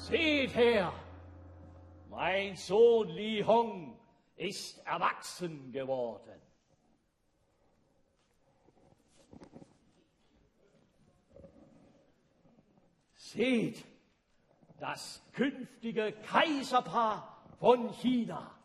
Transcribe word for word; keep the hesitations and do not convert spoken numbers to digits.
Seht her, mein Sohn Li Hong ist erwachsen geworden. Seht, das künftige Kaiserpaar von China.